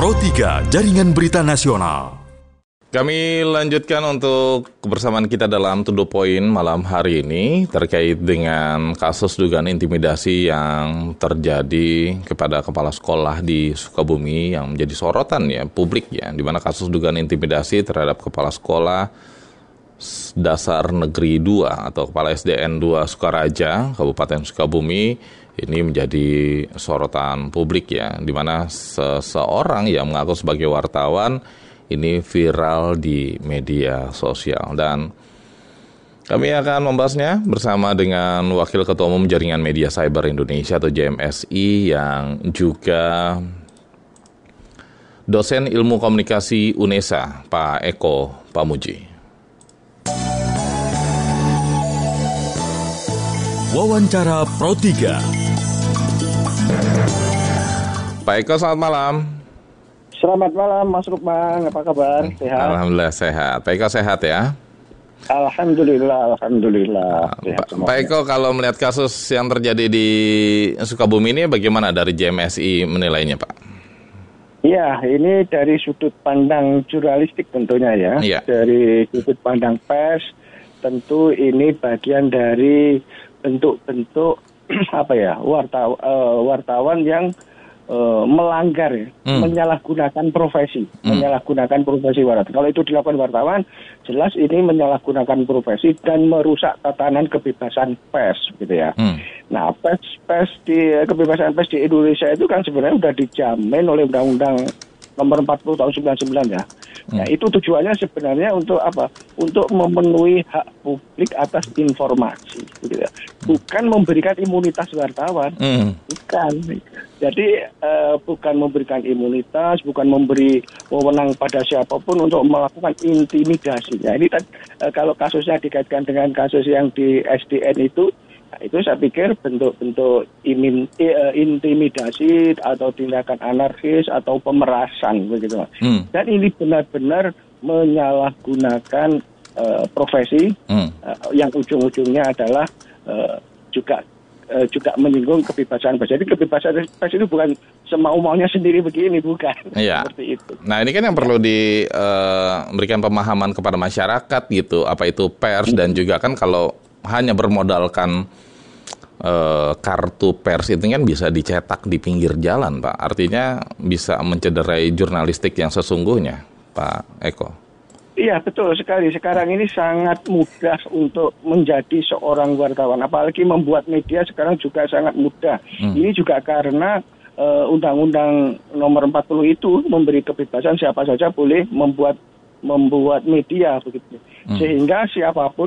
Pro 3 Jaringan Berita Nasional. Kami lanjutkan untuk kebersamaan kita dalam To The Point malam hari ini terkait dengan kasus dugaan intimidasi yang terjadi kepada kepala sekolah di Sukabumi yang menjadi sorotan ya publik ya, di mana kasus dugaan intimidasi terhadap kepala sekolah Dasar Negeri 2 atau Kepala SDN 2 Sukaraja, Kabupaten Sukabumi ini menjadi sorotan publik ya, di mana seseorang yang mengaku sebagai wartawan ini viral di media sosial. Dan kami akan membahasnya bersama dengan Wakil Ketua Umum Jaringan Media Cyber Indonesia atau JMSI yang juga dosen ilmu komunikasi UNESA, Pak Eko Pamuji. Wawancara Pro 3. Pak Eko, selamat malam. Selamat malam Mas Rukman, apa kabar? Sehat? Alhamdulillah sehat. Pak Eko sehat ya? Alhamdulillah. Pak Eko, kalau melihat kasus yang terjadi di Sukabumi ini bagaimana dari JMSI menilainya Pak? Iya, ini dari sudut pandang jurnalistik tentunya ya. Iya. Dari sudut pandang pers, tentu ini bagian dari bentuk-bentuk wartawan yang melanggar ya, menyalahgunakan profesi wartawan. Kalau itu dilakukan wartawan, jelas ini menyalahgunakan profesi dan merusak tatanan kebebasan pers gitu ya. Nah, kebebasan pers di Indonesia itu kan sebenarnya sudah dijamin oleh Undang-Undang Nomor 40 tahun 99 ya. Nah, itu tujuannya sebenarnya untuk apa? Untuk memenuhi hak publik atas informasi, gitu ya. Bukan memberikan imunitas wartawan, bukan. Jadi bukan memberikan imunitas, bukan memberi wewenang pada siapapun untuk melakukan intimidasi. Ya, ini kalau kasusnya dikaitkan dengan kasus yang di SDN itu saya pikir bentuk-bentuk intimidasi atau tindakan anarkis atau pemerasan begitu. Dan ini benar-benar menyalahgunakan profesi yang ujung-ujungnya adalah juga menyinggung kebebasan pers. Jadi kebebasan pers itu bukan semau-maunya sendiri begini, bukan. Iya. Seperti itu. Nah, ini kan yang perlu diberikan pemahaman kepada masyarakat gitu, apa itu pers dan juga kan kalau hanya bermodalkan kartu pers itu kan bisa dicetak di pinggir jalan, Pak. Artinya bisa mencederai jurnalistik yang sesungguhnya, Pak Eko. Iya, betul sekali. Sekarang ini sangat mudah untuk menjadi seorang wartawan. Apalagi membuat media sekarang juga sangat mudah. Ini juga karena Undang-Undang Nomor 40 itu memberi kebebasan siapa saja boleh membuat media begitu. Sehingga siapapun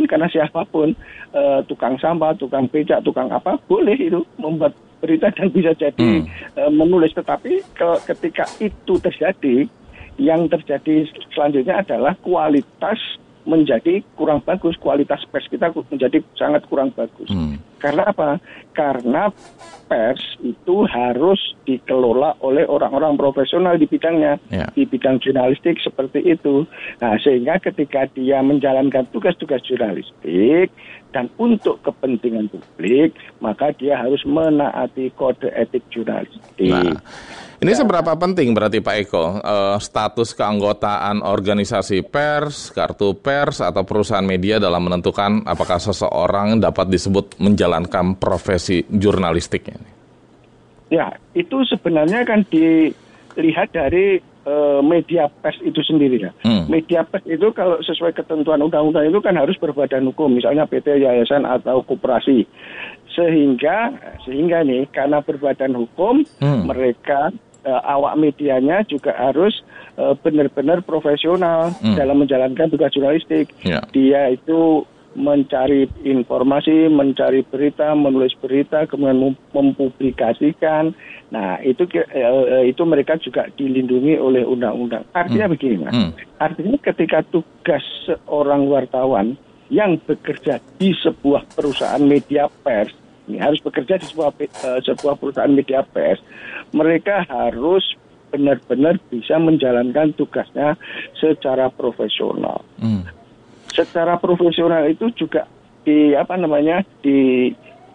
tukang sampah, tukang becak, tukang apa boleh itu membuat berita dan bisa jadi menulis. Tetapi ketika itu terjadi, yang terjadi selanjutnya adalah kualitas menjadi kurang bagus, kualitas pers kita menjadi sangat kurang bagus. Karena apa? Karena pers itu harus dikelola oleh orang-orang profesional di bidangnya, di bidang jurnalistik seperti itu. Nah, sehingga ketika dia menjalankan tugas-tugas jurnalistik dan untuk kepentingan publik, maka dia harus menaati kode etik jurnalistik. Nah, ini seberapa penting berarti Pak Eko status keanggotaan organisasi pers, kartu pers atau perusahaan media dalam menentukan apakah seseorang dapat disebut menjalankan profesi jurnalistiknya? Ya, itu sebenarnya kan dilihat dari media pers itu sendiri ya. Media pers itu kalau sesuai ketentuan undang-undang itu kan harus berbadan hukum, misalnya PT, yayasan atau koperasi. Sehingga nih karena berbadan hukum, mereka awak medianya juga harus benar-benar profesional dalam menjalankan tugas jurnalistik. Dia itu mencari informasi, mencari berita, menulis berita, kemudian mempublikasikan. Nah, itu mereka juga dilindungi oleh undang-undang. Artinya begini, Mas. Artinya ketika tugas seorang wartawan yang bekerja di sebuah perusahaan media pers, ini harus bekerja di sebuah perusahaan media pers, mereka harus benar-benar bisa menjalankan tugasnya secara profesional. Secara profesional itu juga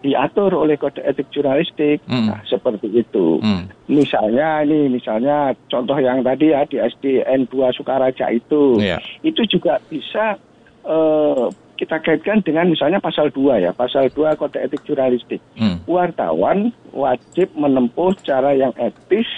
diatur oleh kode etik jurnalistik. Nah, seperti itu. Misalnya contoh yang tadi ya di SDN 2 Sukaraja itu juga bisa kita kaitkan dengan misalnya pasal 2 ya, pasal 2 kode etik jurnalistik. Wartawan wajib menempuh cara yang etis